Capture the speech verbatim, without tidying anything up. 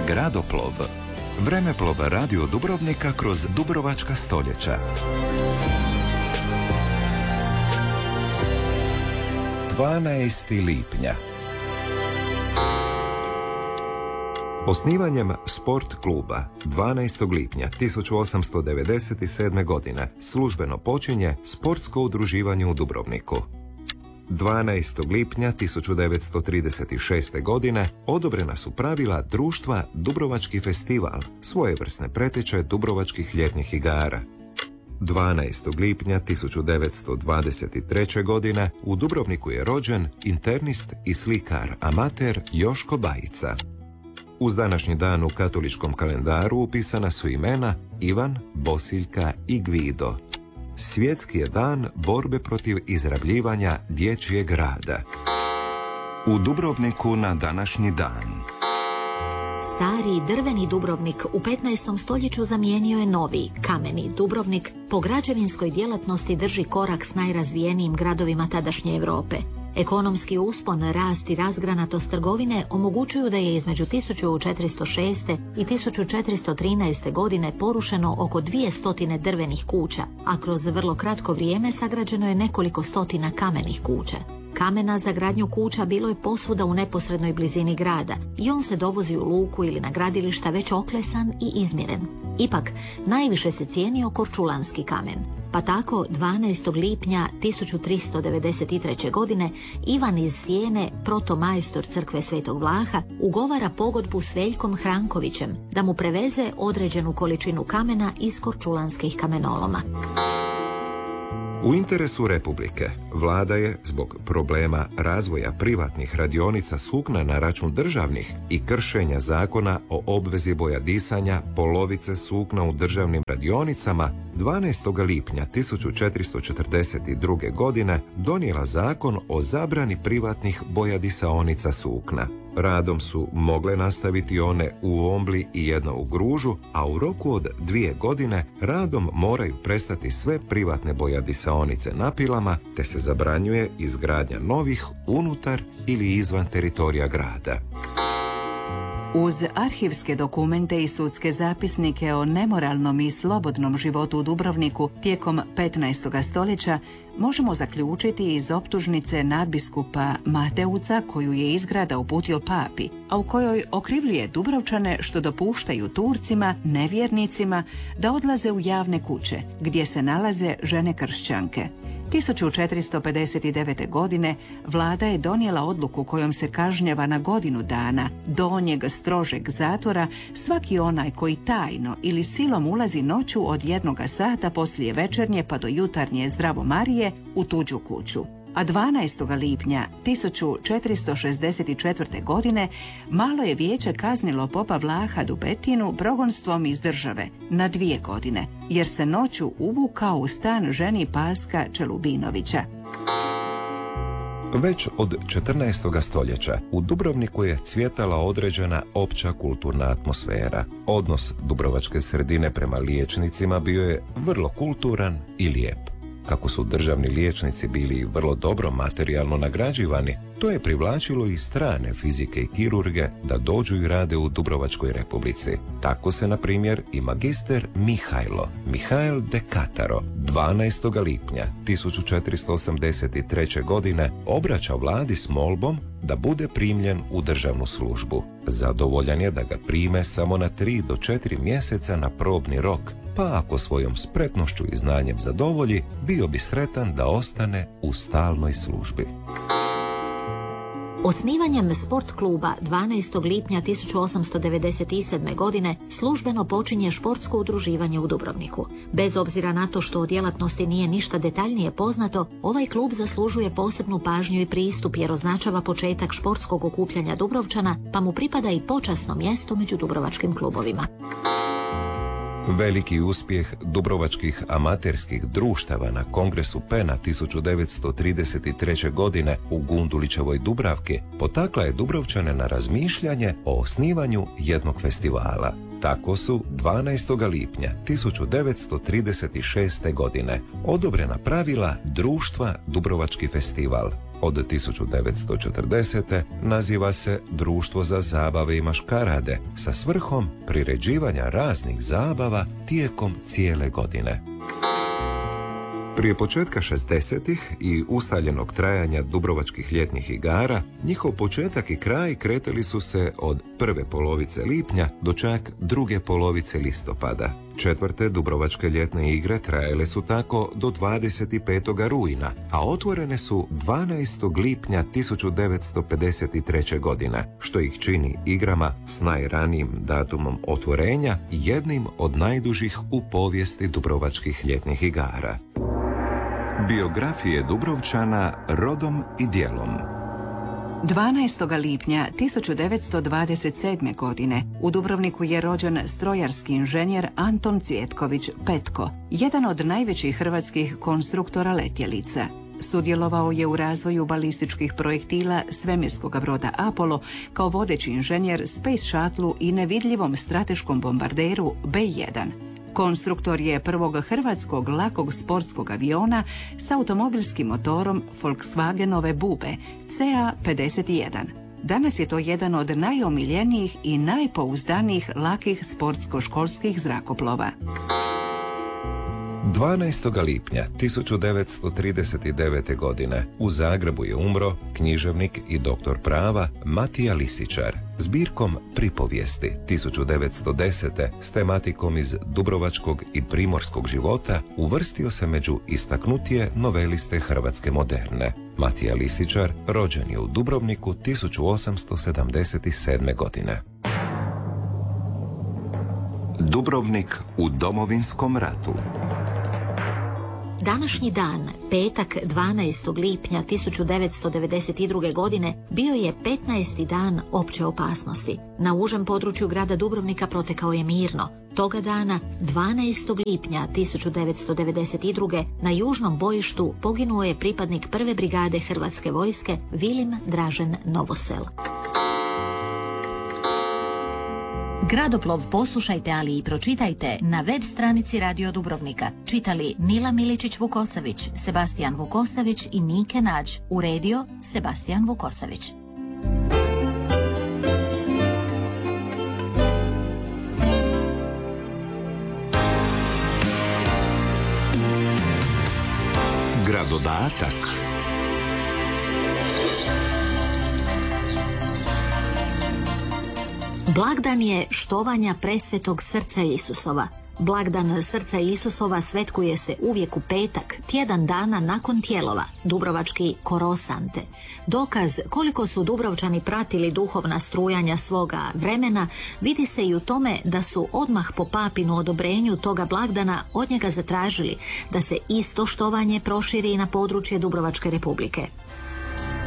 Gradoplov. Vremeplov radio Dubrovnika kroz dubrovačka stoljeća. dvanaestog lipnja. Osnivanjem sport kluba dvanaestog lipnja tisuću osamsto devedeset sedme. godine službeno počinje sportsko udruživanje u Dubrovniku. dvanaestog lipnja tisuću devetsto trideset šeste. godine odobrena su pravila društva Dubrovački festival, svojevrsne preteče Dubrovačkih ljetnih igara. dvanaestog lipnja tisuću devetsto dvadeset treće. godine u Dubrovniku je rođen internist i slikar amater Joško Bajica. Uz današnji dan u katoličkom kalendaru upisana su imena Ivan, Bosiljka i Gvido. Svjetski je dan borbe protiv izrabljivanja dječjeg rada. U Dubrovniku na današnji dan. Stari drveni Dubrovnik u petnaestom stoljeću zamijenio je novi, kameni Dubrovnik. Po građevinskoj djelatnosti drži korak s najrazvijenijim gradovima tadašnje Europe. Ekonomski uspon, rast i razgranatost trgovine omogućuju da je između tisuću četiristo šeste. i tisuću četiristo trinaeste. godine porušeno oko dvije stotine drvenih kuća, a kroz vrlo kratko vrijeme sagrađeno je nekoliko stotina kamenih kuća. Kamena za gradnju kuća bilo je posvuda u neposrednoj blizini grada i on se dovozi u luku ili na gradilišta već oklesan i izmjeren. Ipak, najviše se cijenio korčulanski kamen. Pa tako, dvanaestog lipnja tisuću tristo devedeset treće. godine Ivan iz Sijene, protomajstor crkve Svetog Vlaha, ugovara pogodbu s Veljkom Hrankovićem da mu preveze određenu količinu kamena iz korčulanskih kamenoloma. U interesu Republike, vlada je, zbog problema razvoja privatnih radionica sukna na račun državnih i kršenja zakona o obvezi bojadisanja polovice sukna u državnim radionicama, dvanaestog lipnja tisuću četiristo četrdeset druge. godine donijela zakon o zabrani privatnih bojadisaonica sukna. Radom su mogle nastaviti one u Ombli i jedna u Gružu, a u roku od dvije godine radom moraju prestati sve privatne bojadisaonice na pilama, te se zabranjuje izgradnja novih unutar ili izvan teritorija grada. Uz arhivske dokumente i sudske zapisnike o nemoralnom i slobodnom životu u Dubrovniku tijekom petnaestog stoljeća možemo zaključiti iz optužnice nadbiskupa Mateuca koju je iz grada uputio papi, a u kojoj okrivljuje Dubrovčane što dopuštaju Turcima, nevjernicima, da odlaze u javne kuće gdje se nalaze žene kršćanke. tisuću četiristo pedeset devete. godine vlada je donijela odluku kojom se kažnjava na godinu dana donjeg strožeg zatvora svaki onaj koji tajno ili silom ulazi noću od jednoga sata poslije večernje pa do jutarnje zdravo Marije u tuđu kuću. A dvanaestog lipnja tisuću četiristo šezdeset četvrte. godine malo je vijeće kaznilo popa Vlaha Dubetinu progonstvom iz države na dvije godine, jer se noću uvukao u stan ženi Paska Čelubinovića. Već od četrnaestog stoljeća u Dubrovniku je cvjetala određena opća kulturna atmosfera. Odnos dubrovačke sredine prema liječnicima bio je vrlo kulturan i lijep. Kako su državni liječnici bili vrlo dobro materijalno nagrađivani, to je privlačilo i strane fizike i kirurge da dođu i rade u Dubrovačkoj Republici. Tako se, na primjer, i magister Mihajlo, Mihael de Cataro, dvanaestog lipnja tisuću četiristo osamdeset treće. godine obraća vladi s molbom da bude primljen u državnu službu. Zadovoljan je da ga prime samo na tri do četiri mjeseca na probni rok, pa ako svojom spretnošću i znanjem zadovolji, bio bi sretan da ostane u stalnoj službi. Osnivanjem sport kluba dvanaestog lipnja tisuću osamsto devedeset sedme. godine službeno počinje športsko udruživanje u Dubrovniku. Bez obzira na to što o djelatnosti nije ništa detaljnije poznato, ovaj klub zaslužuje posebnu pažnju i pristup jer označava početak športskog okupljanja Dubrovčana, pa mu pripada i počasno mjesto među dubrovačkim klubovima. Veliki uspjeh dubrovačkih amaterskih društava na Kongresu Pena tisuću devetsto trideset treće. godine u Gundulićevoj Dubravki potakla je Dubrovčane na razmišljanje o osnivanju jednog festivala. Tako su dvanaestog lipnja tisuću devetsto trideset šeste. godine odobrena pravila društva Dubrovački festival. od tisuću devetsto četrdesete naziva se Društvo za zabave i maškarade sa svrhom priređivanja raznih zabava tijekom cijele godine. Prije početka šezdesetih i ustaljenog trajanja dubrovačkih ljetnih igara, njihov početak i kraj kretali su se od prve polovice lipnja do čak druge polovice listopada. Četvrte dubrovačke ljetne igre trajale su tako do dvadeset petog rujna, a otvorene su dvanaestog lipnja tisuću devetsto pedeset treće. godine, što ih čini igrama s najranijim datumom otvorenja i jednim od najdužih u povijesti dubrovačkih ljetnih igara. Biografije Dubrovčana rodom i djelom. dvanaestog lipnja tisuću devetsto dvadeset sedme. godine u Dubrovniku je rođen strojarski inženjer Anton Cvjetković Petko, jedan od najvećih hrvatskih konstruktora letjelica. Sudjelovao je u razvoju balističkih projektila svemirskog broda Apollo kao vodeći inženjer Space Shuttleu i nevidljivom strateškom bombarderu B jedan. Konstruktor je prvog hrvatskog lakog sportskog aviona s automobilskim motorom Volkswagenove Bube C A pedeset jedan. Danas je to jedan od najomiljenijih i najpouzdanijih lakih sportsko-školskih zrakoplova. dvanaestog lipnja tisuću devetsto trideset devete. godine u Zagrebu je umro književnik i doktor prava Matija Lisičar. Zbirkom Pripovijesti tisuću devetsto desete. s tematikom iz dubrovačkog i primorskog života uvrstio se među istaknutije noveliste hrvatske moderne. Matija Lisičar rođen je u Dubrovniku tisuću osamsto sedamdeset sedme. godine. Dubrovnik u Domovinskom ratu. Današnji dan, petak dvanaestog lipnja tisuću devetsto devedeset druge. godine, bio je petnaesti dan opće opasnosti. Na užem području grada Dubrovnika protekao je mirno. Toga dana, dvanaestog lipnja tisuću devetsto devedeset druge. na južnom bojištu poginuo je pripadnik prve brigade Hrvatske vojske Vilim Dražen Novosel. Gradoplov poslušajte, ali i pročitajte na web stranici Radio Dubrovnika. Čitali Mila Miličić-Vukosavić, Sebastijan Vukosavić i Nike Nađ. Uredio Sebastijan Vukosavić. Gradodatak. Blagdan je štovanja presvetog srca Isusova. Blagdan srca Isusova svetkuje se uvijek u petak, tjedan dana nakon Tjelova, dubrovački Korosante. Dokaz koliko su Dubrovčani pratili duhovna strujanja svoga vremena vidi se i u tome da su odmah po papinu odobrenju toga blagdana od njega zatražili da se isto štovanje proširi na područje Dubrovačke republike.